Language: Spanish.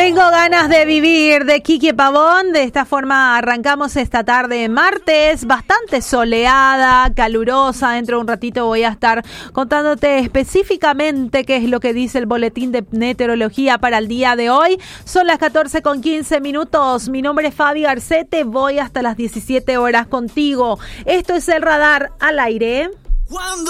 Tengo ganas de vivir, de Quique Pavón. De esta forma arrancamos esta tarde martes, bastante soleada, calurosa. Dentro de un ratito voy a estar contándote específicamente qué es lo que dice el boletín de meteorología para el día de hoy. Son las 14:15. Mi nombre es Fabi Garcete, voy hasta las 17 horas contigo. Esto es El Radar al aire.